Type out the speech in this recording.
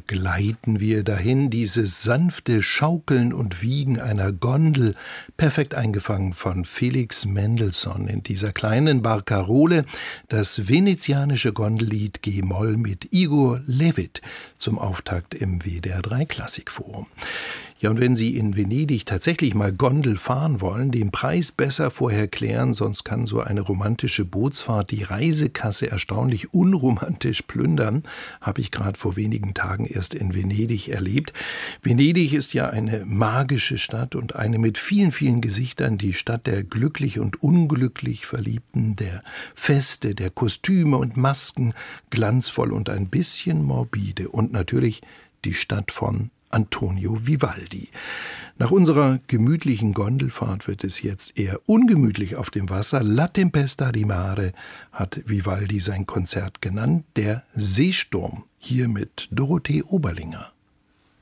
gleiten wir dahin, dieses sanfte Schaukeln und Wiegen einer Gondel, perfekt eingefangen von Felix Mendelssohn in dieser kleinen Barkarole, das venezianische Gondellied G-Moll mit Igor Levit zum Auftakt im WDR 3 Klassikforum. Ja, und wenn Sie in Venedig tatsächlich mal Gondel fahren wollen, den Preis besser vorher klären, sonst kann so eine romantische Bootsfahrt die Reisekasse erstaunlich unromantisch plündern, habe ich gerade vor wenigen Tagen erst in Venedig erlebt. Venedig ist ja eine magische Stadt und eine mit vielen, vielen Gesichtern, die Stadt der glücklich und unglücklich Verliebten, der Feste, der Kostüme und Masken, glanzvoll und ein bisschen morbide und natürlich die Stadt von Antonio Vivaldi. Nach unserer gemütlichen Gondelfahrt wird es jetzt eher ungemütlich auf dem Wasser. La Tempesta di Mare hat Vivaldi sein Konzert genannt, der Seesturm, hier mit Dorothee Oberlinger.